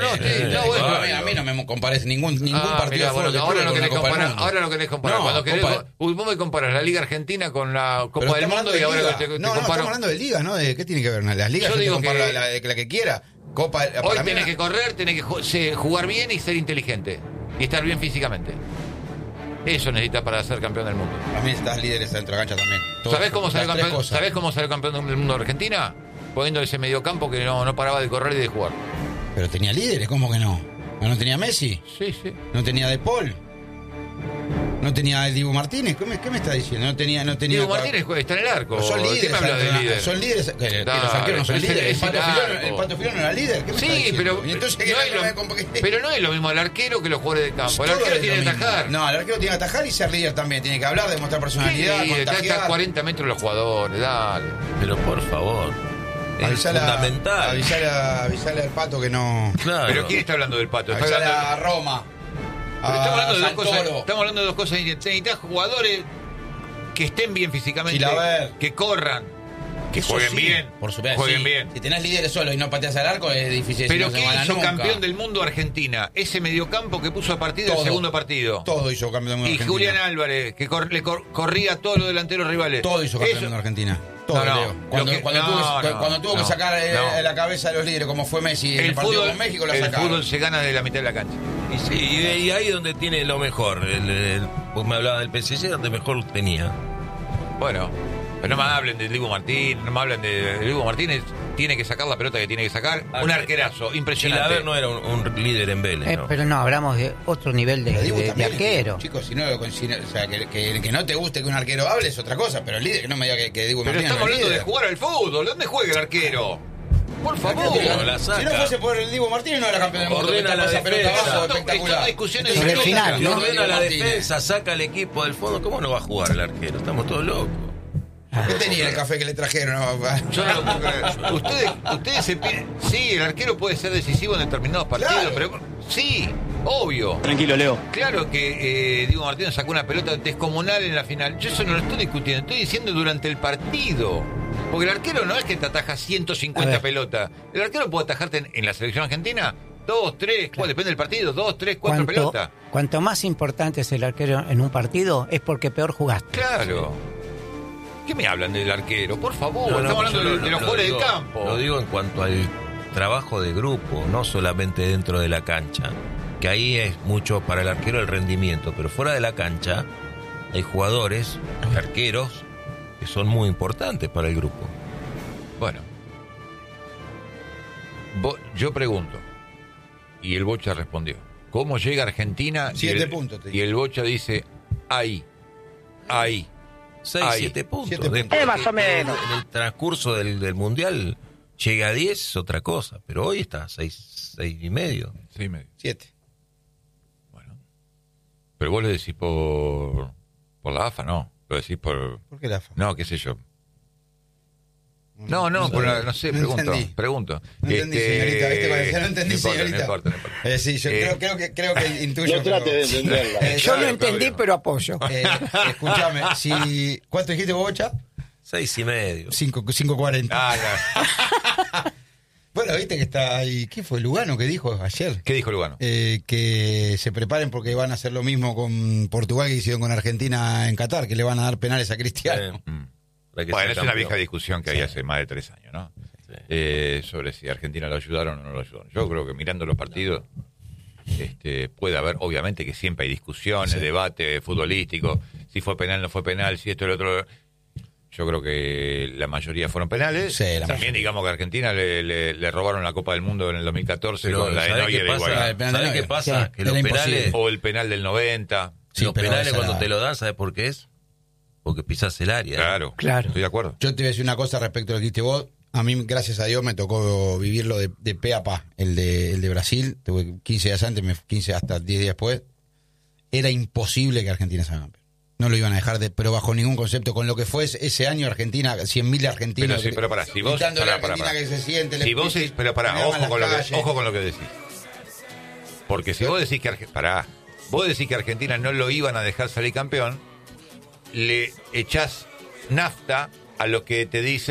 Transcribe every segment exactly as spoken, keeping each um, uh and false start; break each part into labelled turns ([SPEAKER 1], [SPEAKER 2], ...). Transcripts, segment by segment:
[SPEAKER 1] no,
[SPEAKER 2] eh,
[SPEAKER 1] sí,
[SPEAKER 2] eh,
[SPEAKER 1] no, bueno,
[SPEAKER 2] a, mí, a mí no me compares ningún, ningún
[SPEAKER 1] ah,
[SPEAKER 2] partido
[SPEAKER 1] mirá,
[SPEAKER 2] de fútbol.
[SPEAKER 1] bueno,
[SPEAKER 2] de
[SPEAKER 1] ahora,
[SPEAKER 2] club
[SPEAKER 1] no
[SPEAKER 2] con
[SPEAKER 1] querés
[SPEAKER 2] la Copa del
[SPEAKER 1] comparar,
[SPEAKER 2] Mundo.
[SPEAKER 1] ahora no querés comparar.
[SPEAKER 2] No,
[SPEAKER 1] Cuando querés,
[SPEAKER 2] Copa-
[SPEAKER 1] uy, vos me comparas la Liga Argentina con la Copa
[SPEAKER 2] Pero
[SPEAKER 1] del
[SPEAKER 2] estamos
[SPEAKER 1] Mundo
[SPEAKER 2] hablando
[SPEAKER 1] y
[SPEAKER 2] de
[SPEAKER 1] ahora
[SPEAKER 2] liga.
[SPEAKER 1] te, te
[SPEAKER 2] No, no,
[SPEAKER 1] comparo.
[SPEAKER 2] estamos hablando de ligas, ¿no? ¿De qué tiene que ver? Las ligas
[SPEAKER 1] Yo
[SPEAKER 2] yo, te
[SPEAKER 1] digo
[SPEAKER 2] comparo
[SPEAKER 1] que-
[SPEAKER 2] la, la, de la que quiera. Copa,
[SPEAKER 1] Hoy
[SPEAKER 2] para mí
[SPEAKER 1] tenés
[SPEAKER 2] una-
[SPEAKER 1] que correr, tenés que ju- se- jugar bien y ser inteligente. Y estar bien físicamente. Eso necesitas para ser campeón del mundo.
[SPEAKER 2] Para mí estás líderes dentro de la cancha también. Todos-
[SPEAKER 1] ¿Sabés cómo, salió
[SPEAKER 2] las tres
[SPEAKER 1] campeón,
[SPEAKER 2] cosas.
[SPEAKER 1] ¿Sabés cómo salió campeón del mundo de Argentina? Poniendo ese mediocampo que no, no paraba de correr y de jugar.
[SPEAKER 2] Pero tenía líderes, ¿cómo que no? ¿No tenía Messi?
[SPEAKER 1] Sí, sí.
[SPEAKER 2] ¿No tenía De Paul? ¿No tenía el Dibu Martínez? ¿Qué me, qué me está diciendo? No tenía... No tenía
[SPEAKER 1] Diego Martínez está en el arco.
[SPEAKER 2] Pero son
[SPEAKER 1] ¿Qué
[SPEAKER 2] líderes.
[SPEAKER 1] me hablas de
[SPEAKER 2] Antona-
[SPEAKER 1] líder?
[SPEAKER 2] Son líderes. que- que
[SPEAKER 1] Dale,
[SPEAKER 2] los arqueros no son
[SPEAKER 1] pero
[SPEAKER 2] líderes.
[SPEAKER 1] es
[SPEAKER 2] El Pato,
[SPEAKER 1] el
[SPEAKER 2] Filón,
[SPEAKER 1] arco.
[SPEAKER 2] el Pato Filón no era líder. ¿Qué me está
[SPEAKER 1] Sí,
[SPEAKER 2] diciendo?
[SPEAKER 1] pero,
[SPEAKER 2] ¿Y entonces qué
[SPEAKER 1] no es
[SPEAKER 2] no me
[SPEAKER 1] lo,
[SPEAKER 2] convoqué?
[SPEAKER 1] pero no es lo mismo el arquero que los jugadores de campo. El
[SPEAKER 2] Todo
[SPEAKER 1] arquero
[SPEAKER 2] es
[SPEAKER 1] tiene
[SPEAKER 2] lo
[SPEAKER 1] que
[SPEAKER 2] mismo.
[SPEAKER 1] atajar.
[SPEAKER 2] No, el arquero tiene que atajar y ser líder también. Tiene que hablar, demostrar personalidad,
[SPEAKER 1] Sí, está, está a
[SPEAKER 2] contagiar.
[SPEAKER 1] cuarenta metros los jugadores, dale.
[SPEAKER 3] Pero por favor. Es
[SPEAKER 2] Avisale a-
[SPEAKER 3] fundamental.
[SPEAKER 2] Avisale, a- avisale al Pato que no...
[SPEAKER 3] Claro.
[SPEAKER 1] Pero ¿quién está hablando del Pato? Está
[SPEAKER 2] Avisale
[SPEAKER 1] hablando...
[SPEAKER 2] a Roma.
[SPEAKER 1] Pero estamos hablando, de dos
[SPEAKER 2] Santoro.
[SPEAKER 1] cosas, estamos hablando de dos cosas. Necesitas jugadores que estén bien físicamente,
[SPEAKER 2] Chilaver.
[SPEAKER 1] que corran, que
[SPEAKER 2] Eso
[SPEAKER 1] jueguen
[SPEAKER 2] sí,
[SPEAKER 1] bien,
[SPEAKER 2] por supuesto,
[SPEAKER 1] jueguen
[SPEAKER 2] sí.
[SPEAKER 1] bien.
[SPEAKER 2] Si tenés líderes solo y no pateas al arco es difícil.
[SPEAKER 1] Pero
[SPEAKER 2] si no
[SPEAKER 1] ¿qué
[SPEAKER 2] se gana
[SPEAKER 1] hizo
[SPEAKER 2] nunca.
[SPEAKER 1] campeón del mundo Argentina? Ese mediocampo que puso a partido
[SPEAKER 2] Todo.
[SPEAKER 1] el segundo partido.
[SPEAKER 2] Todo hizo campeón del mundo
[SPEAKER 1] Y
[SPEAKER 2] Argentina.
[SPEAKER 1] Julián Álvarez, que cor- le cor- corría a todos los delanteros rivales.
[SPEAKER 2] Todo hizo campeón
[SPEAKER 1] Eso-
[SPEAKER 2] del mundo Argentina. Todo,
[SPEAKER 1] No, no,
[SPEAKER 2] Leo. Cuando,
[SPEAKER 1] lo que-
[SPEAKER 2] cuando
[SPEAKER 1] no,
[SPEAKER 2] tuvo,
[SPEAKER 1] no,
[SPEAKER 2] cuando tuvo
[SPEAKER 1] no,
[SPEAKER 2] que sacar eh,
[SPEAKER 1] no.
[SPEAKER 2] la cabeza de los líderes, como fue Messi en el,
[SPEAKER 1] El
[SPEAKER 2] partido
[SPEAKER 1] fútbol,
[SPEAKER 2] con México, la
[SPEAKER 1] el
[SPEAKER 2] sacaron.
[SPEAKER 1] fútbol se gana de la mitad de la cancha.
[SPEAKER 3] Y, sí, y, de- y ahí donde tiene lo mejor. El, el- vos me hablabas del P S G, donde mejor tenía.
[SPEAKER 1] Bueno, pero no me hablen de Diego Martín, no me hablen de, de Diego Martínez. Tiene que sacar la pelota que tiene que sacar. Un arquerazo, impresionante.
[SPEAKER 3] Chilaver no era un, un líder en Vélez.
[SPEAKER 4] Eh,
[SPEAKER 3] ¿no?
[SPEAKER 4] pero no, hablamos de otro nivel de,
[SPEAKER 2] Pero digo,
[SPEAKER 4] de- de
[SPEAKER 2] también,
[SPEAKER 4] arquero.
[SPEAKER 2] Chicos, si no lo considera- o sea, que, que, que no te guste que un arquero hable es otra cosa, pero el líder, que no me diga que, que Dibu
[SPEAKER 1] Pero
[SPEAKER 2] Martínez
[SPEAKER 1] estamos
[SPEAKER 2] no es
[SPEAKER 1] hablando de
[SPEAKER 2] líder.
[SPEAKER 1] jugar al fútbol. ¿Dónde juega el arquero? Por favor.
[SPEAKER 2] Arquero tiene-
[SPEAKER 3] No, la saca.
[SPEAKER 2] Si no fuese por el Dibu Martínez no era campeón del mundo.
[SPEAKER 3] Ordena
[SPEAKER 2] que
[SPEAKER 3] la
[SPEAKER 2] tapa esa pelota
[SPEAKER 3] defensa.
[SPEAKER 2] abajo,
[SPEAKER 1] Esto-
[SPEAKER 2] espectacular.
[SPEAKER 1] esto- discusiones
[SPEAKER 4] Sobre el
[SPEAKER 1] de
[SPEAKER 4] final,
[SPEAKER 3] Si
[SPEAKER 4] ¿no?
[SPEAKER 3] ordena la
[SPEAKER 2] Martínez.
[SPEAKER 3] defensa, saca al equipo del fondo, ¿cómo no va a jugar el arquero? Estamos todos locos.
[SPEAKER 2] ¿Qué tenía el café que le trajeron? No,
[SPEAKER 1] Yo no lo puedo creer. Ustedes, ustedes se piden. Sí, el arquero puede ser decisivo en determinados partidos,
[SPEAKER 2] Claro.
[SPEAKER 1] pero. Sí, obvio.
[SPEAKER 5] Tranquilo, Leo.
[SPEAKER 1] Claro que eh, Diego Martínez sacó una pelota descomunal en la final. Yo eso no lo estoy discutiendo, estoy diciendo durante el partido. Porque el arquero no es que te ataja ciento
[SPEAKER 4] A
[SPEAKER 1] cincuenta
[SPEAKER 4] ver.
[SPEAKER 1] pelotas. El arquero puede atajarte en, en la selección argentina dos, tres, cuatro, depende del partido, dos, tres, cuatro
[SPEAKER 4] Cuanto,
[SPEAKER 1] pelotas.
[SPEAKER 4] cuanto más importante es el arquero en un partido, es porque peor jugaste.
[SPEAKER 1] Claro. ¿Qué me hablan del arquero? Por favor,
[SPEAKER 3] No, no,
[SPEAKER 1] estamos hablando
[SPEAKER 3] yo
[SPEAKER 1] de,
[SPEAKER 3] lo-
[SPEAKER 1] de los
[SPEAKER 3] lo
[SPEAKER 1] jugadores
[SPEAKER 3] digo-
[SPEAKER 1] de campo.
[SPEAKER 3] Lo digo en cuanto al trabajo de grupo, no solamente dentro de la cancha, que ahí es mucho para el arquero el rendimiento, pero fuera de la cancha hay jugadores, arqueros, que son muy importantes para el grupo.
[SPEAKER 1] Bueno, Bo- yo pregunto, y el Bocha respondió, ¿cómo llega Argentina?
[SPEAKER 2] Siete
[SPEAKER 1] y el,
[SPEAKER 2] puntos, te
[SPEAKER 1] Y
[SPEAKER 2] digo.
[SPEAKER 1] el Bocha dice, ahí, ahí.
[SPEAKER 3] seis,
[SPEAKER 1] Ahí.
[SPEAKER 3] siete puntos.
[SPEAKER 2] Siete puntos.
[SPEAKER 3] Después
[SPEAKER 4] Eh, más
[SPEAKER 3] que
[SPEAKER 4] o menos.
[SPEAKER 3] En el transcurso del, del Mundial llega a diez es otra cosa, pero hoy está a seis, seis y medio.
[SPEAKER 1] Sí, me-
[SPEAKER 2] Siete.
[SPEAKER 1] bueno. Pero vos lo decís por, por la A F A, no. Lo decís por...
[SPEAKER 2] ¿Por qué la F A?
[SPEAKER 1] No, qué sé yo. No, no, por la- no sé,
[SPEAKER 2] No
[SPEAKER 1] pregunto,
[SPEAKER 2] entendí.
[SPEAKER 1] pregunto.
[SPEAKER 2] No entendí,
[SPEAKER 1] Este,
[SPEAKER 2] señorita, ¿viste? Cuando decía, no entendí,
[SPEAKER 1] no importa,
[SPEAKER 2] señorita.
[SPEAKER 1] No importa, no importa.
[SPEAKER 2] Eh, sí, yo
[SPEAKER 1] Eh,
[SPEAKER 2] creo, creo que, creo que intuyo.
[SPEAKER 5] No trate
[SPEAKER 2] pero-
[SPEAKER 5] de entenderla.
[SPEAKER 2] Eh,
[SPEAKER 4] Yo no
[SPEAKER 1] claro,
[SPEAKER 4] entendí,
[SPEAKER 1] Claudio.
[SPEAKER 4] pero apoyo.
[SPEAKER 2] Eh, escúchame, si, ¿cuánto dijiste vos, Bocha?
[SPEAKER 3] Seis y medio.
[SPEAKER 2] cinco cuarenta.
[SPEAKER 1] Ah, claro.
[SPEAKER 2] Bueno, viste que está ahí. ¿Qué fue Lugano que dijo ayer?
[SPEAKER 1] ¿Qué dijo Lugano?
[SPEAKER 2] Eh, que se preparen porque van a hacer lo mismo con Portugal que hicieron con Argentina en Qatar, que le van a dar penales a Cristiano.
[SPEAKER 3] Eh,
[SPEAKER 1] Mm.
[SPEAKER 3] para que
[SPEAKER 1] Bueno,
[SPEAKER 3] sea
[SPEAKER 1] es una
[SPEAKER 3] campeón.
[SPEAKER 1] vieja discusión que hay hace más de tres años, ¿no?
[SPEAKER 3] Sí.
[SPEAKER 1] Eh, sobre si Argentina lo ayudaron o no lo ayudaron. Yo creo que mirando los partidos este, puede haber, obviamente que siempre hay discusiones,
[SPEAKER 2] Sí.
[SPEAKER 1] debate futbolístico, si fue penal, no fue penal, si esto, el otro. Yo creo que la mayoría fueron penales.
[SPEAKER 2] Sí, la
[SPEAKER 1] También
[SPEAKER 2] mayoría.
[SPEAKER 1] digamos que a Argentina le, le- le robaron la Copa del Mundo en el dos mil catorce
[SPEAKER 3] Pero
[SPEAKER 1] con la de
[SPEAKER 3] ¿sabés
[SPEAKER 1] Neuer
[SPEAKER 3] qué
[SPEAKER 1] y
[SPEAKER 3] pasa?
[SPEAKER 1] Higuaín.
[SPEAKER 2] El penal de
[SPEAKER 3] ¿Sabés qué
[SPEAKER 2] Neuer.
[SPEAKER 3] pasa?
[SPEAKER 4] Sí,
[SPEAKER 3] Que
[SPEAKER 2] era
[SPEAKER 3] los
[SPEAKER 2] imposible.
[SPEAKER 3] penales,
[SPEAKER 1] O el penal del noventa.
[SPEAKER 2] Sí,
[SPEAKER 3] los
[SPEAKER 2] pero
[SPEAKER 3] penales
[SPEAKER 2] esa
[SPEAKER 3] cuando
[SPEAKER 2] la-
[SPEAKER 3] te lo dan, ¿sabes por qué es? Porque pisás el área.
[SPEAKER 1] Claro,
[SPEAKER 4] Claro.
[SPEAKER 1] estoy de acuerdo.
[SPEAKER 2] Yo te voy a decir una cosa respecto a lo que dijiste vos. A mí, gracias a Dios, me tocó vivirlo de, de pe a pa. El de, el de Brasil, tuve quince días antes, me- quince hasta diez días después. Era imposible que Argentina sea campeón. No lo iban a dejar, de, pero bajo ningún concepto. Con lo que fue ese año Argentina, cien mil argentinos.
[SPEAKER 1] Pero sí, pero pará, si vos-
[SPEAKER 2] gritándole a
[SPEAKER 1] pará, pará,
[SPEAKER 2] Argentina
[SPEAKER 1] pará.
[SPEAKER 2] que se siente.
[SPEAKER 1] Si
[SPEAKER 2] le-
[SPEAKER 1] vos decís, pero pará,
[SPEAKER 2] caminaban
[SPEAKER 1] ojo
[SPEAKER 2] las
[SPEAKER 1] con, lo que,
[SPEAKER 2] calles.
[SPEAKER 1] ojo con lo que decís. Porque si vos decís que Arge- pará, vos decís que Argentina no lo iban a dejar salir campeón, le echás nafta a los que te dicen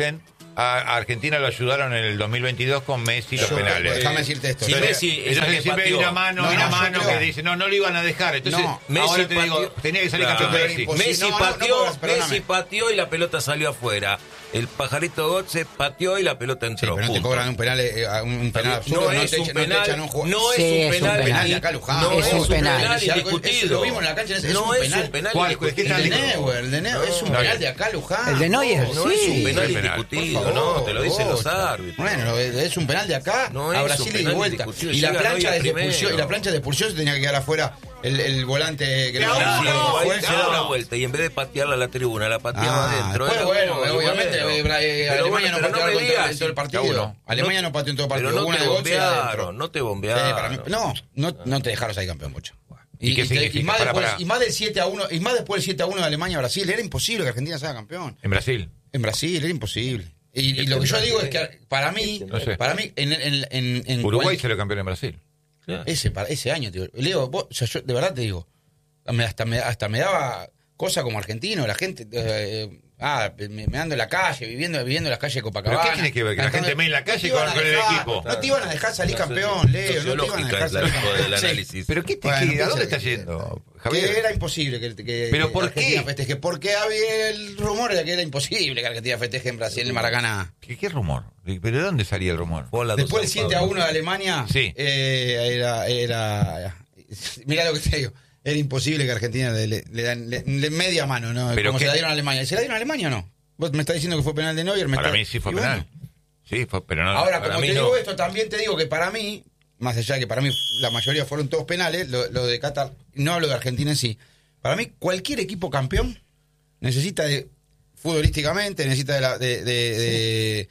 [SPEAKER 1] a a Argentina lo ayudaron en el dos mil veintidós con Messi los
[SPEAKER 2] Yo,
[SPEAKER 1] penales.
[SPEAKER 2] déjame decirte esto.
[SPEAKER 3] Si
[SPEAKER 2] Yo-
[SPEAKER 3] Messi es el
[SPEAKER 1] Entonces
[SPEAKER 3] que
[SPEAKER 1] siempre hay
[SPEAKER 3] pateó.
[SPEAKER 1] una mano,
[SPEAKER 2] No,
[SPEAKER 1] una
[SPEAKER 2] no, yo
[SPEAKER 1] mano
[SPEAKER 2] creo-
[SPEAKER 1] que dice, no, no lo iban a dejar. Entonces,
[SPEAKER 2] No,
[SPEAKER 3] Messi
[SPEAKER 1] ahora te digo,
[SPEAKER 3] pateó-
[SPEAKER 1] tenía que salir
[SPEAKER 3] Claro.
[SPEAKER 1] campeón
[SPEAKER 2] Pero
[SPEAKER 1] Messi.
[SPEAKER 2] imposible.
[SPEAKER 3] Messi
[SPEAKER 2] No, no, no
[SPEAKER 3] pateó,
[SPEAKER 2] puedo, perdóname.
[SPEAKER 3] Messi pateó y la pelota salió afuera. El pajarito Götze pateó y la pelota
[SPEAKER 2] Sí,
[SPEAKER 3] entró.
[SPEAKER 2] pero no te
[SPEAKER 3] punto.
[SPEAKER 2] cobran un penal, eh, un, un penal absurdo,
[SPEAKER 3] No
[SPEAKER 2] no,
[SPEAKER 3] es
[SPEAKER 2] te
[SPEAKER 3] un
[SPEAKER 2] echan, no te
[SPEAKER 3] penal,
[SPEAKER 2] echan un juego.
[SPEAKER 3] no es
[SPEAKER 4] Sí,
[SPEAKER 3] un
[SPEAKER 4] es un
[SPEAKER 3] penal,
[SPEAKER 2] penal de acá, Luján.
[SPEAKER 3] no
[SPEAKER 2] Es
[SPEAKER 3] es
[SPEAKER 2] un
[SPEAKER 3] un
[SPEAKER 4] penal.
[SPEAKER 3] penal
[SPEAKER 2] Si algo-
[SPEAKER 3] indiscutido.
[SPEAKER 2] eso lo vimos en la cancha, es- es
[SPEAKER 3] no
[SPEAKER 2] un
[SPEAKER 3] es
[SPEAKER 2] penal.
[SPEAKER 3] un penal
[SPEAKER 1] ¿Cuál?
[SPEAKER 3] indiscutido.
[SPEAKER 1] ¿Qué
[SPEAKER 2] El
[SPEAKER 1] tal
[SPEAKER 2] de
[SPEAKER 1] dijo?
[SPEAKER 2] Neuer, el de Neuer, es un
[SPEAKER 1] No,
[SPEAKER 2] penal
[SPEAKER 1] no.
[SPEAKER 2] de acá, Luján.
[SPEAKER 4] El de Neuer,
[SPEAKER 3] No
[SPEAKER 4] sí.
[SPEAKER 3] es un penal
[SPEAKER 1] Sí, penal.
[SPEAKER 3] indiscutido,
[SPEAKER 2] Por favor,
[SPEAKER 3] no, te lo dicen los
[SPEAKER 2] bocha.
[SPEAKER 3] árbitros.
[SPEAKER 2] Bueno, es un penal de acá
[SPEAKER 3] No
[SPEAKER 2] a
[SPEAKER 3] es un
[SPEAKER 2] Brasil y de
[SPEAKER 3] penal
[SPEAKER 2] vuelta.
[SPEAKER 3] indiscutido,
[SPEAKER 2] Y la
[SPEAKER 3] llega
[SPEAKER 2] plancha
[SPEAKER 3] Neuer
[SPEAKER 2] de expulsión,
[SPEAKER 3] primero.
[SPEAKER 2] y la plancha de expulsión se tenía que quedar afuera el, el volante que
[SPEAKER 1] Que
[SPEAKER 2] no-
[SPEAKER 1] aún
[SPEAKER 3] Sí,
[SPEAKER 1] no,
[SPEAKER 3] ahí
[SPEAKER 1] fue-
[SPEAKER 3] se da
[SPEAKER 1] no.
[SPEAKER 3] una vuelta y en vez de patearla a la tribuna, la pateaba
[SPEAKER 2] Ah,
[SPEAKER 3] adentro.
[SPEAKER 2] después,
[SPEAKER 3] Era
[SPEAKER 2] bueno,
[SPEAKER 3] como-
[SPEAKER 2] obviamente,
[SPEAKER 3] bueno.
[SPEAKER 2] eh, Bra- eh,
[SPEAKER 3] Pero
[SPEAKER 2] Alemania
[SPEAKER 3] bueno,
[SPEAKER 2] no
[SPEAKER 3] pero
[SPEAKER 2] pateó
[SPEAKER 3] me
[SPEAKER 2] algo en todo-
[SPEAKER 3] digas,
[SPEAKER 2] en todo el
[SPEAKER 3] si-
[SPEAKER 2] partido.
[SPEAKER 1] uno.
[SPEAKER 2] Alemania no pateó en todo el partido.
[SPEAKER 3] Pero no
[SPEAKER 2] Una
[SPEAKER 3] te
[SPEAKER 2] de Götze y la de adentro.
[SPEAKER 3] bombearon, no te
[SPEAKER 2] Sí,
[SPEAKER 3] bombearon.
[SPEAKER 2] para mí- no, no, no te dejaron salir campeón, Bocha.
[SPEAKER 1] ¿Y qué significa?
[SPEAKER 2] y más
[SPEAKER 1] Pará,
[SPEAKER 2] después,
[SPEAKER 1] pará.
[SPEAKER 2] y más del siete a uno, y más después del siete a uno de Alemania a Brasil, era imposible que Argentina sea campeón.
[SPEAKER 1] En Brasil.
[SPEAKER 2] En Brasil era imposible. Y, y lo que yo digo es que para mí,
[SPEAKER 1] No sé.
[SPEAKER 2] para mí en, en, en, en
[SPEAKER 1] Uruguay
[SPEAKER 2] cual-
[SPEAKER 1] salió campeón en Brasil.
[SPEAKER 2] ese para ese año, tío. Leo, vos, o sea, yo de verdad te digo, me- hasta me hasta me daba cosa como argentino, la gente eh, ah, me, me ando en la calle, viviendo viviendo en las calles de Copacabana.
[SPEAKER 1] ¿Pero qué tiene que ver? Que la
[SPEAKER 2] Cantando-
[SPEAKER 1] gente me en la
[SPEAKER 2] no
[SPEAKER 1] calle
[SPEAKER 2] te iban
[SPEAKER 1] con-
[SPEAKER 2] a
[SPEAKER 1] con el
[SPEAKER 2] dejar-
[SPEAKER 1] equipo.
[SPEAKER 2] No te iban a dejar salir
[SPEAKER 3] No sé,
[SPEAKER 2] campeón, Leo, no te iban a
[SPEAKER 3] sociológica
[SPEAKER 2] dejar
[SPEAKER 3] es la
[SPEAKER 2] salir
[SPEAKER 3] tipo del
[SPEAKER 2] campeón. Sí.
[SPEAKER 3] análisis.
[SPEAKER 1] ¿Pero qué te,
[SPEAKER 2] Bueno,
[SPEAKER 1] qué- ¿a
[SPEAKER 2] piensa
[SPEAKER 1] dónde
[SPEAKER 2] que-
[SPEAKER 1] estás yendo,
[SPEAKER 2] Que
[SPEAKER 1] Javier?
[SPEAKER 2] era imposible que, que,
[SPEAKER 1] ¿Pero
[SPEAKER 2] que
[SPEAKER 1] por
[SPEAKER 2] Argentina
[SPEAKER 1] qué?
[SPEAKER 2] festeje, porque había el rumor era que era imposible que Argentina festeje en Brasil, en el Maracaná.
[SPEAKER 1] ¿Qué, qué rumor? ¿Pero de dónde salía el rumor?
[SPEAKER 3] Fue la
[SPEAKER 2] Después del
[SPEAKER 3] dos San
[SPEAKER 2] siete a
[SPEAKER 3] Pablo.
[SPEAKER 2] uno de Alemania,
[SPEAKER 1] Sí.
[SPEAKER 2] eh, era, era, mirá lo que te digo, era imposible que Argentina le, le, le dan le- le media mano, ¿no?
[SPEAKER 1] ¿Pero
[SPEAKER 2] Como
[SPEAKER 1] qué?
[SPEAKER 2] se la dieron a Alemania. ¿Se la dieron a Alemania o no? Vos me estás diciendo que fue penal de Neuer. Me
[SPEAKER 1] Para
[SPEAKER 2] está-
[SPEAKER 1] mí sí fue
[SPEAKER 2] y
[SPEAKER 1] penal.
[SPEAKER 2] bueno.
[SPEAKER 1] Sí, fue, pero no.
[SPEAKER 2] Ahora,
[SPEAKER 3] para
[SPEAKER 2] como
[SPEAKER 3] mí
[SPEAKER 2] te
[SPEAKER 3] no.
[SPEAKER 2] digo esto, también te digo que para mí, más allá de que para mí la mayoría fueron todos penales, lo, lo de Qatar, no hablo de Argentina en sí, para mí cualquier equipo campeón necesita de, futbolísticamente, necesita de la, de, de, de,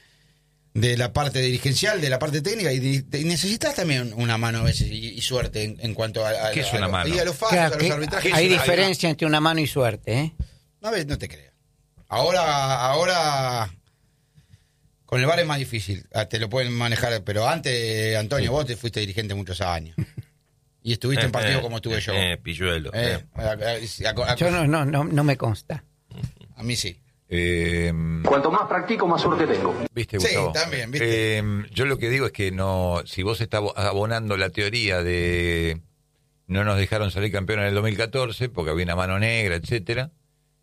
[SPEAKER 2] de la parte dirigencial, de la parte técnica, y, de- de- y necesitas también una mano a veces y, y suerte en, en cuanto a, a-
[SPEAKER 1] ¿Qué es
[SPEAKER 2] a-
[SPEAKER 1] una
[SPEAKER 2] a-
[SPEAKER 1] mano?
[SPEAKER 2] y a los fallos,
[SPEAKER 4] Claro,
[SPEAKER 2] a los
[SPEAKER 4] que
[SPEAKER 2] arbitrajes.
[SPEAKER 4] hay
[SPEAKER 1] es una-
[SPEAKER 4] diferencia entre una mano y suerte, ¿eh?
[SPEAKER 2] A ver, no te creas. Ahora, ahora con el V A R es más difícil, ah, te lo pueden manejar, pero antes, Antonio, vos te fuiste dirigente muchos años. Y estuviste en partidos como estuve yo.
[SPEAKER 3] Eh, pilluelo.
[SPEAKER 2] Eh,
[SPEAKER 3] eh.
[SPEAKER 2] a, a- a- a-
[SPEAKER 4] Yo no, no, no, no me consta.
[SPEAKER 2] a mí sí.
[SPEAKER 1] Eh,
[SPEAKER 5] Cuanto más practico, más suerte tengo.
[SPEAKER 1] ¿Viste,
[SPEAKER 2] Sí,
[SPEAKER 1] Gustavo?
[SPEAKER 2] también, ¿viste?
[SPEAKER 1] Eh, yo lo que digo es que no, si vos estás abonando la teoría de no nos dejaron salir campeón en el dos mil catorce porque había una mano negra, etcétera,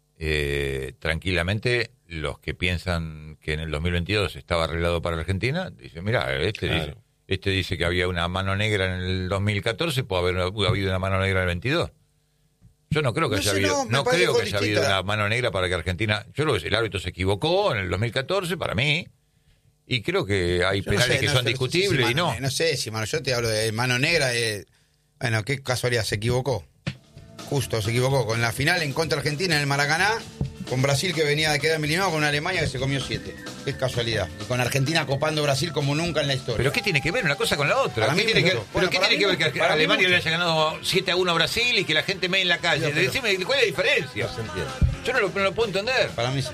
[SPEAKER 1] eh, tranquilamente los que piensan que en el dos mil veintidós estaba arreglado para Argentina, dicen, mira, este
[SPEAKER 3] Claro.
[SPEAKER 1] dice, este dice que había una mano negra en el dos mil catorce, puede haber habido una mano negra en el veintidós. Yo no creo que
[SPEAKER 2] No
[SPEAKER 1] haya
[SPEAKER 2] sé,
[SPEAKER 1] habido,
[SPEAKER 2] no, me
[SPEAKER 1] no
[SPEAKER 2] parece
[SPEAKER 1] creo
[SPEAKER 2] que
[SPEAKER 1] que
[SPEAKER 2] fue
[SPEAKER 1] haya habido
[SPEAKER 2] distinta.
[SPEAKER 1] una mano negra para que Argentina, yo creo que el árbitro se equivocó en el dos mil catorce para mí, y creo que hay
[SPEAKER 2] Yo no
[SPEAKER 1] penales
[SPEAKER 2] sé,
[SPEAKER 1] que
[SPEAKER 2] no
[SPEAKER 1] son
[SPEAKER 2] sé,
[SPEAKER 1] discutibles
[SPEAKER 2] si
[SPEAKER 1] y no.
[SPEAKER 2] mano- No sé si, mano, yo te hablo de mano negra. eh, bueno, qué casualidad, se equivocó. Justo, se equivocó. Con la final en contra Argentina en el Maracaná, con Brasil que venía de quedar eliminado, con una Alemania que se comió siete. Qué casualidad. Y con Argentina copando Brasil como nunca en la historia.
[SPEAKER 1] Pero ¿qué tiene que ver una cosa con la otra?
[SPEAKER 2] Para
[SPEAKER 1] ¿Qué
[SPEAKER 2] mí
[SPEAKER 1] tiene que,
[SPEAKER 2] mucho.
[SPEAKER 1] ¿Pero
[SPEAKER 2] Bueno,
[SPEAKER 1] qué
[SPEAKER 2] para
[SPEAKER 1] tiene
[SPEAKER 2] mí
[SPEAKER 1] que ver
[SPEAKER 2] mucho.
[SPEAKER 1] que
[SPEAKER 2] Para mí
[SPEAKER 1] Alemania le
[SPEAKER 2] mucho.
[SPEAKER 1] haya ganado siete a uno a Brasil y que la gente mee en la calle?
[SPEAKER 2] No, pero-
[SPEAKER 1] Decime, ¿cuál es la diferencia?
[SPEAKER 3] No se entiende.
[SPEAKER 1] Yo no lo, no lo puedo entender.
[SPEAKER 2] Para mí sí.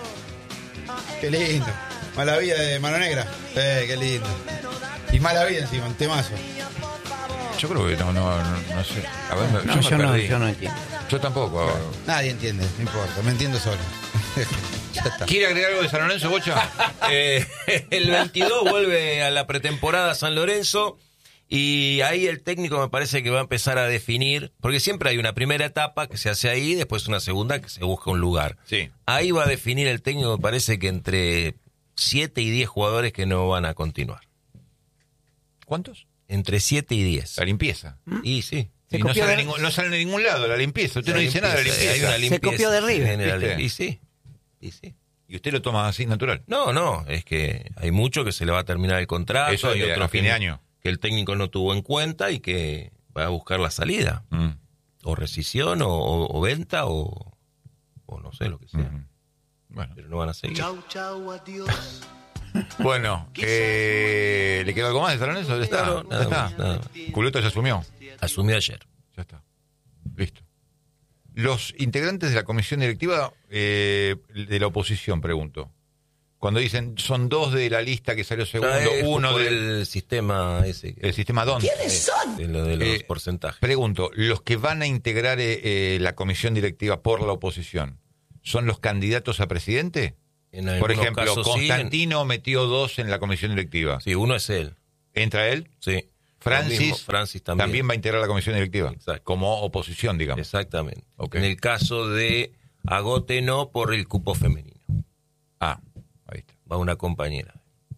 [SPEAKER 2] Qué lindo. Mala vida de mano negra. Eh, qué lindo. Y mala vida encima, un temazo.
[SPEAKER 1] Yo creo que no, no, no, no sé. A ver, me-
[SPEAKER 4] No,
[SPEAKER 1] yo,
[SPEAKER 4] yo
[SPEAKER 1] me
[SPEAKER 4] no,
[SPEAKER 1] perdí.
[SPEAKER 4] yo no entiendo.
[SPEAKER 1] Yo tampoco. ahora.
[SPEAKER 2] Nadie entiende, no importa, me entiendo solo. Ya está.
[SPEAKER 1] ¿Quiere agregar algo de San Lorenzo, Bocha?
[SPEAKER 3] Eh, el veintidós vuelve a la pretemporada San Lorenzo y ahí el técnico me parece que va a empezar a definir, porque siempre hay una primera etapa que se hace ahí, después una segunda que se busca un lugar.
[SPEAKER 1] Sí.
[SPEAKER 3] Ahí va a definir el técnico, me parece que entre siete y diez jugadores que no van a continuar.
[SPEAKER 1] ¿Cuántos?
[SPEAKER 3] Entre siete y diez.
[SPEAKER 1] La limpieza.
[SPEAKER 3] Y sí.
[SPEAKER 4] Se
[SPEAKER 1] Y no
[SPEAKER 4] copió
[SPEAKER 1] sale,
[SPEAKER 4] de-
[SPEAKER 1] ningún- no sale de ningún lado la limpieza. Usted
[SPEAKER 3] La
[SPEAKER 1] no dice nada de la
[SPEAKER 3] limpieza,
[SPEAKER 1] limpieza.
[SPEAKER 3] hay una
[SPEAKER 4] Se
[SPEAKER 3] limpieza
[SPEAKER 4] copió de River,
[SPEAKER 3] general.
[SPEAKER 1] ¿viste?
[SPEAKER 3] Y sí. Y sí.
[SPEAKER 1] Y usted lo toma así natural.
[SPEAKER 3] No, no, es que hay mucho que se le va a terminar el contrato,
[SPEAKER 1] Eso
[SPEAKER 3] hay
[SPEAKER 1] de-
[SPEAKER 3] otro
[SPEAKER 1] a fin de año.
[SPEAKER 3] que el técnico no tuvo en cuenta y que va a buscar la salida,
[SPEAKER 1] Mm.
[SPEAKER 3] o rescisión, o, o- o venta, o, o no sé lo que sea,
[SPEAKER 1] Mm. Bueno,
[SPEAKER 3] pero no van a seguir.
[SPEAKER 1] bueno eh, ¿le quedó algo más de San Lorenzo? Ya está.
[SPEAKER 3] Claro,
[SPEAKER 1] ya
[SPEAKER 3] nada
[SPEAKER 1] está.
[SPEAKER 3] más, nada más.
[SPEAKER 1] Culoto ya asumió.
[SPEAKER 3] Asumió ayer.
[SPEAKER 1] Ya está. Listo. Los integrantes de la comisión directiva eh, de la oposición, pregunto. Cuando dicen son dos de la lista que salió segundo,
[SPEAKER 3] Ah, es
[SPEAKER 1] uno
[SPEAKER 3] por
[SPEAKER 1] del
[SPEAKER 3] el sistema ese,
[SPEAKER 1] el sistema D O N.
[SPEAKER 3] de, lo de los
[SPEAKER 1] Eh,
[SPEAKER 3] porcentajes.
[SPEAKER 1] Pregunto, ¿los que van a integrar eh, eh, la comisión directiva por la oposición son los candidatos a presidente?
[SPEAKER 3] En
[SPEAKER 1] Por
[SPEAKER 3] algunos
[SPEAKER 1] ejemplo,
[SPEAKER 3] casos sí,
[SPEAKER 1] Constantino metió dos en la comisión directiva.
[SPEAKER 3] Sí, uno es él.
[SPEAKER 1] ¿Entra él?
[SPEAKER 3] Sí.
[SPEAKER 1] Francis,
[SPEAKER 3] Lo mismo, Francis también.
[SPEAKER 1] también va a integrar la comisión directiva.
[SPEAKER 3] Exacto.
[SPEAKER 1] Como oposición, digamos.
[SPEAKER 3] Exactamente.
[SPEAKER 1] Ok.
[SPEAKER 3] En el caso de Agote no, por el cupo femenino.
[SPEAKER 1] Ah, ahí está.
[SPEAKER 3] Va una compañera.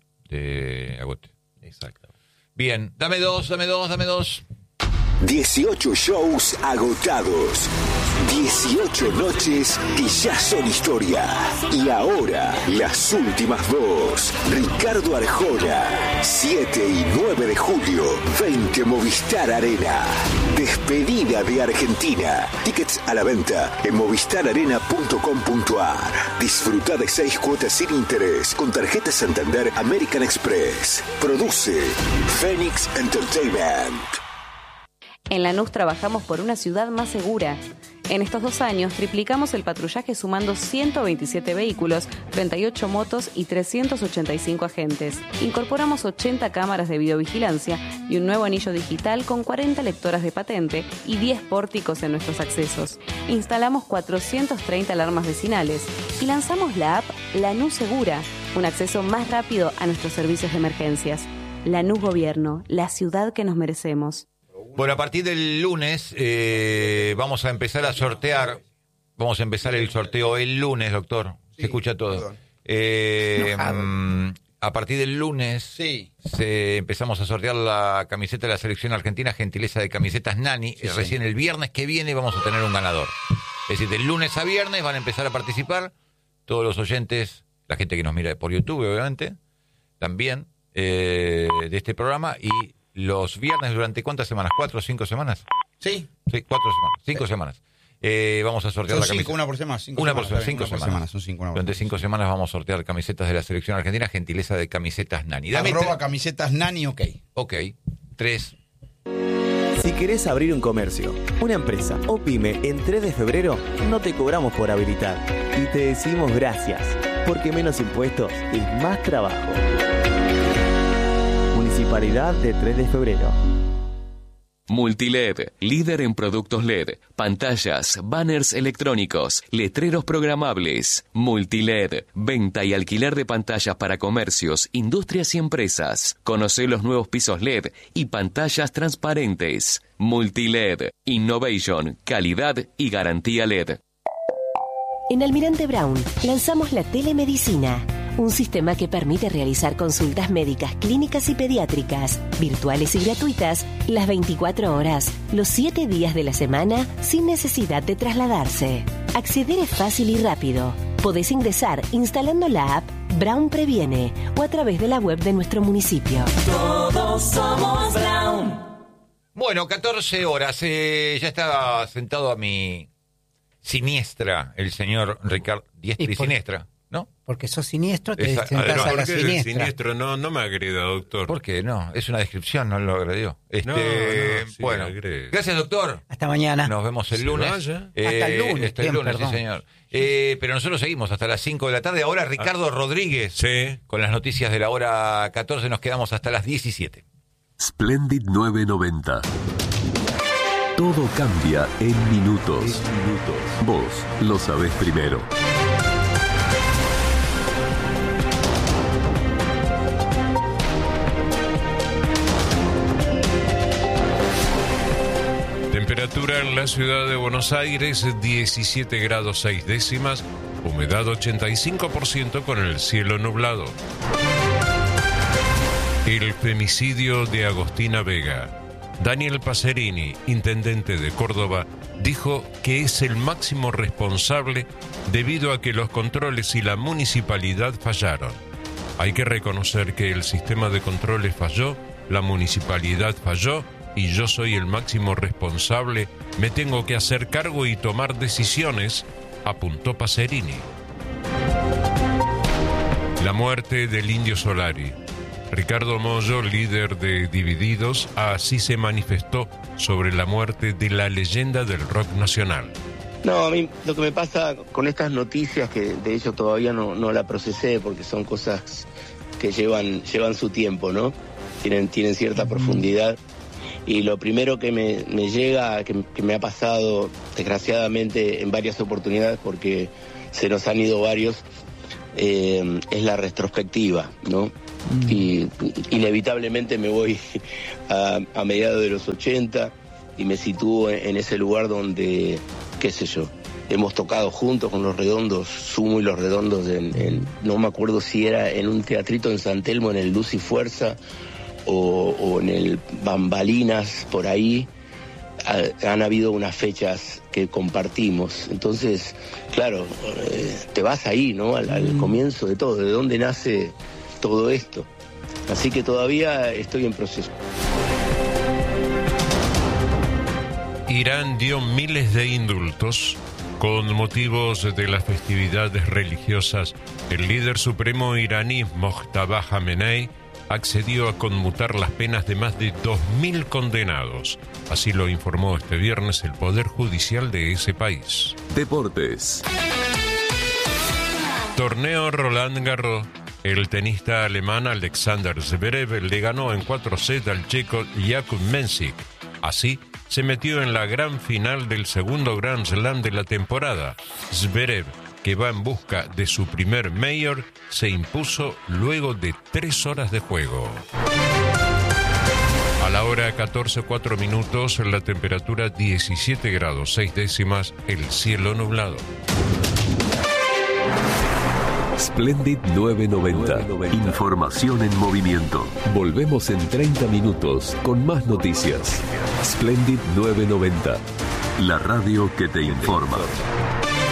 [SPEAKER 1] De Agote.
[SPEAKER 3] Exactamente.
[SPEAKER 1] Bien, dame dos, dame dos, dame dos.
[SPEAKER 6] dieciocho shows agotados. dieciocho noches que ya son historia. Y ahora, las últimas dos. Ricardo Arjona. siete y nueve de julio. veinte Movistar Arena. Despedida de Argentina. Tickets a la venta en movistar arena punto com punto a r. Disfruta de seis cuotas sin interés con tarjeta Santander American Express. Produce Phoenix Entertainment.
[SPEAKER 7] En Lanús trabajamos por una ciudad más segura. En estos dos años triplicamos el patrullaje sumando ciento veintisiete vehículos, treinta y ocho motos y trescientos ochenta y cinco agentes. Incorporamos ochenta cámaras de videovigilancia y un nuevo anillo digital con cuarenta lectoras de patente y diez pórticos en nuestros accesos. Instalamos cuatrocientas treinta alarmas vecinales y lanzamos la app Lanús Segura, un acceso más rápido a nuestros servicios de emergencias. Lanús Gobierno, la ciudad que nos merecemos.
[SPEAKER 1] Bueno, a partir del lunes eh, vamos a empezar a sortear. Vamos a empezar el sorteo el lunes, doctor. Se
[SPEAKER 2] Sí,
[SPEAKER 1] escucha todo.
[SPEAKER 2] perdón.
[SPEAKER 1] Eh, mm, a partir del lunes
[SPEAKER 2] Sí.
[SPEAKER 1] se, empezamos a sortear la camiseta de la selección argentina, gentileza de Camisetas Nani.
[SPEAKER 2] Sí,
[SPEAKER 1] Recién el viernes que viene vamos a tener un ganador. Es decir, de lunes a viernes van a empezar a participar todos los oyentes, la gente que nos mira por YouTube, obviamente, también eh, de este programa. Y los viernes, ¿durante cuántas semanas? ¿Cuatro o cinco semanas?
[SPEAKER 2] Sí.
[SPEAKER 1] Sí, cuatro semanas, cinco
[SPEAKER 2] Sí.
[SPEAKER 1] semanas. Eh, vamos a sortear
[SPEAKER 2] Son
[SPEAKER 1] la
[SPEAKER 2] cinco,
[SPEAKER 1] camiseta.
[SPEAKER 2] una por semana. Cinco
[SPEAKER 1] Una por
[SPEAKER 2] semanas,
[SPEAKER 1] semana, cinco
[SPEAKER 2] una por
[SPEAKER 1] semanas.
[SPEAKER 2] semana, son cinco, una por
[SPEAKER 1] Durante
[SPEAKER 2] semana.
[SPEAKER 1] cinco semanas vamos a sortear camisetas de la selección argentina, gentileza de Camisetas Nani. Dame
[SPEAKER 2] Arroba
[SPEAKER 1] tre-
[SPEAKER 2] camisetas Nani, ok.
[SPEAKER 1] Ok, tres.
[SPEAKER 8] Si querés abrir un comercio, una empresa o pyme en tres de febrero, no te cobramos por habilitar. Y te decimos gracias, porque menos impuestos es más trabajo. Municipalidad de tres de febrero.
[SPEAKER 9] Multiled, líder en productos L E D, pantallas, banners electrónicos, letreros programables. Multiled, venta y alquiler de pantallas para comercios, industrias y empresas. Conocé los nuevos pisos L E D y pantallas transparentes. Multiled, innovation, calidad y garantía L E D.
[SPEAKER 10] En Almirante Brown lanzamos la telemedicina, un sistema que permite realizar consultas médicas, clínicas y pediátricas, virtuales y gratuitas, las veinticuatro horas, los siete días de la semana, sin necesidad de trasladarse. Acceder es fácil y rápido. Podés ingresar instalando la app Brown Previene o a través de la web de nuestro municipio.
[SPEAKER 11] Todos somos Brown.
[SPEAKER 1] Bueno, catorce horas. Eh, ya estaba sentado a mi siniestra el señor Ricardo. Diestra y,
[SPEAKER 4] Y por-
[SPEAKER 1] siniestra, ¿no?
[SPEAKER 4] Porque sos siniestro, te
[SPEAKER 1] Esa-
[SPEAKER 4] sentás
[SPEAKER 1] además,
[SPEAKER 4] a la
[SPEAKER 12] ¿Por qué
[SPEAKER 4] siniestra.
[SPEAKER 12] siniestro? No, no me agreda, doctor.
[SPEAKER 1] ¿Por qué? No, es una descripción, no lo agredió. Este,
[SPEAKER 12] No, no, sí,
[SPEAKER 1] bueno,
[SPEAKER 12] agrede.
[SPEAKER 1] gracias, doctor.
[SPEAKER 4] Hasta mañana.
[SPEAKER 1] Nos vemos el
[SPEAKER 12] ¿Se
[SPEAKER 1] lunes.
[SPEAKER 12] vaya?
[SPEAKER 1] Eh,
[SPEAKER 4] Hasta el lunes,
[SPEAKER 1] Hasta el
[SPEAKER 4] bien,
[SPEAKER 1] lunes,
[SPEAKER 4] perdón.
[SPEAKER 1] sí, señor. Eh, pero nosotros seguimos hasta las cinco de la tarde. Ahora Ricardo Rodríguez.
[SPEAKER 12] Sí.
[SPEAKER 1] Con las noticias de la hora catorce nos quedamos hasta las diecisiete.
[SPEAKER 13] Splendid nueve noventa. Todo cambia en minutos. minutos. Vos lo sabés primero.
[SPEAKER 12] Temperatura en la ciudad de Buenos Aires, diecisiete grados seis décimas, humedad ochenta y cinco por ciento con el cielo nublado. El femicidio de Agostina Vega. Daniel Pacerini, intendente de Córdoba, dijo que es el máximo responsable debido a que los controles y la municipalidad fallaron. Hay que reconocer que el sistema de controles falló, la municipalidad falló y yo soy el máximo responsable, me tengo que hacer cargo y tomar decisiones, apuntó Pacerini. La muerte del Indio Solari. Ricardo Mollo, líder de Divididos, así se manifestó sobre la muerte de la leyenda del rock nacional.
[SPEAKER 14] No, a mí lo que me pasa con estas noticias, que de hecho todavía no, no la procesé porque son cosas que llevan, llevan su tiempo, ¿no? Tienen, tienen cierta profundidad. Y lo primero que me, me llega, que, que me ha pasado desgraciadamente en varias oportunidades porque se nos han ido varios, eh, es la retrospectiva, ¿no? Mm. Y inevitablemente me voy a, a mediados de los ochenta y me sitúo en, en ese lugar donde, qué sé yo, hemos tocado juntos con Los Redondos, Sumo y Los Redondos, en, en, no me acuerdo si era en un teatrito en San Telmo, en el Luz y Fuerza, o, o en el Bambalinas, por ahí. Ha, han habido unas fechas que compartimos. Entonces, claro, eh, te vas ahí, ¿no? Al, al comienzo de todo, de dónde nace todo esto. Así que todavía estoy en proceso.
[SPEAKER 12] Irán dio miles de indultos con motivos de las festividades religiosas. El líder supremo iraní Mojtaba Khamenei accedió a conmutar las penas de más de dos mil condenados. Así lo informó este viernes el Poder Judicial de ese país.
[SPEAKER 13] Deportes.
[SPEAKER 12] Torneo Roland Garros. El tenista alemán Alexander Zverev le ganó en cuatro sets al checo Jakub Mensik. Así, se metió en la gran final del segundo Grand Slam de la temporada. Zverev, que va en busca de su primer Major, se impuso luego de tres horas de juego. A la hora catorce, cuatro minutos, la temperatura diecisiete grados, seis décimas, el cielo nublado.
[SPEAKER 13] Splendid novecientos noventa. Información en movimiento. Volvemos en treinta minutos con más noticias. Splendid novecientos noventa. La radio que te informa.